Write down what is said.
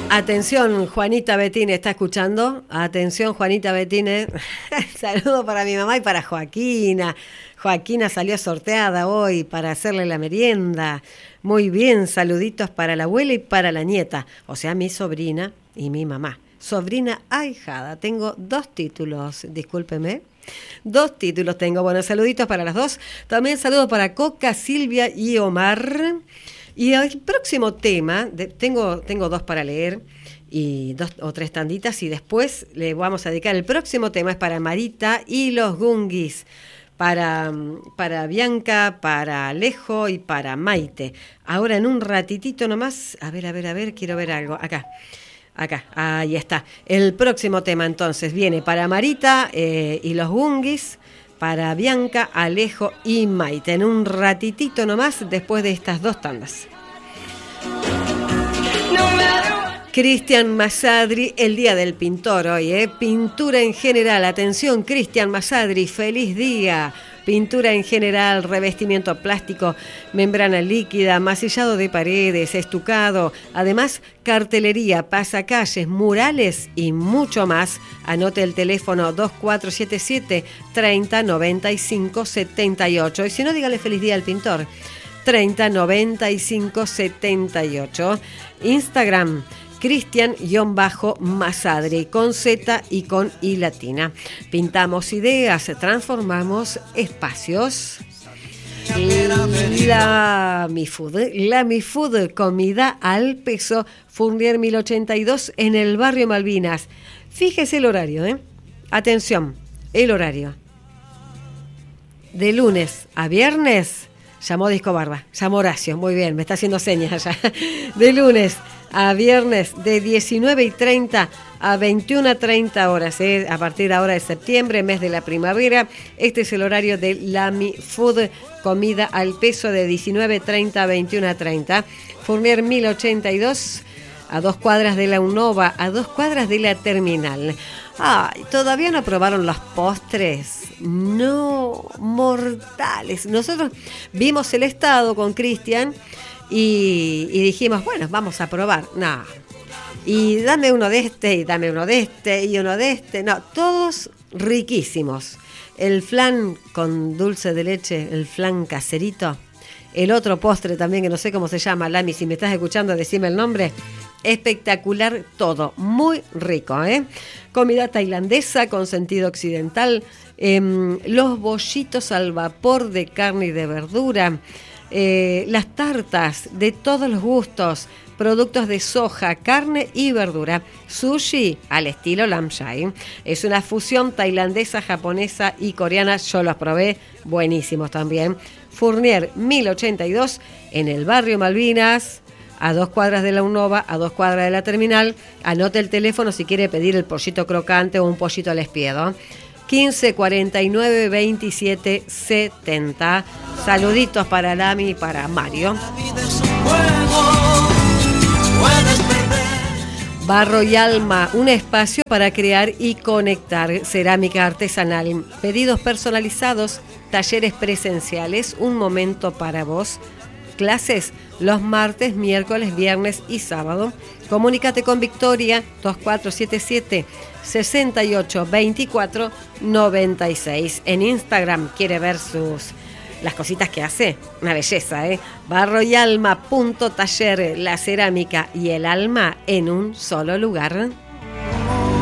Atención, Juanita Bettine, ¿está escuchando? Atención, Juanita Bettine. Saludo para mi mamá y para Joaquina. Joaquina salió sorteada hoy para hacerle la merienda. Muy bien, saluditos para la abuela y para la nieta, o sea, mi sobrina y mi mamá. Sobrina ahijada, tengo 2 títulos, discúlpeme. 2 títulos tengo, bueno, saluditos para las 2. También saludos para Coca, Silvia y Omar. Y el próximo tema, tengo 2 para leer y 2 o 3 tanditas y después le vamos a dedicar. El próximo tema es para Marita y los Gungis, para Bianca, para Alejo y para Maite. Ahora en un ratitito nomás, a ver, quiero ver algo. Acá, ahí está. El próximo tema entonces viene para Marita y los Gungis, para Bianca, Alejo y Maite. En un ratitito nomás, después de estas 2 tandas. Cristian Masadri, el Día del Pintor hoy, Pintura en general. Atención, Cristian Masadri, feliz día. Pintura en general, revestimiento plástico, membrana líquida, masillado de paredes, estucado, además cartelería, pasacalles, murales y mucho más. Anote el teléfono 2477 30 95 78 y si no, dígale feliz día al pintor. 30 95 78. Instagram Cristian-Masadri, con Z y con I latina. Pintamos ideas, transformamos espacios. La Mi Food, comida al peso, Fournier 1082 en el barrio Malvinas. Fíjese el horario, Atención, el horario. De lunes a viernes, llamó Disco Barba, llamó Horacio, muy bien, me está haciendo señas allá. De lunes a viernes de 19:30 a 21:30 horas, a partir de ahora de septiembre, mes de la primavera. Este es el horario de la Mi Food, comida al peso de 19:30 a 21:30. Fournier 1082, a 2 cuadras de la Unova, a 2 cuadras de la terminal. Ay, ¿todavía no probaron los postres? No, mortales. Nosotros vimos el estado con Cristian y dijimos, bueno, vamos a probar. No. Y dame uno de este, y dame uno de este, y uno de este. No, todos riquísimos. El flan con dulce de leche, el flan caserito. El otro postre también, que no sé cómo se llama, Lami, si me estás escuchando, decime el nombre. Espectacular todo, muy rico, Comida tailandesa con sentido occidental, los bollitos al vapor de carne y de verdura, las tartas de todos los gustos, productos de soja, carne y verdura, sushi al estilo lam chai. Es una fusión tailandesa, japonesa y coreana, yo los probé, buenísimos también. Fournier 1082 en el barrio Malvinas, a 2 cuadras de la Unova, a 2 cuadras de la terminal. Anote el teléfono si quiere pedir el pollito crocante o un pollito al espiedo. 15 49 27 70. Saluditos para Lami y para Mario. Barro y Alma, un espacio para crear y conectar. Cerámica artesanal, pedidos personalizados, talleres presenciales, un momento para vos. Clases los martes, miércoles, viernes y sábado. Comunícate con Victoria 2477 68 24 96. En Instagram quiere ver las cositas que hace. Una belleza, Barro y Alma.taller, la cerámica y el alma en un solo lugar.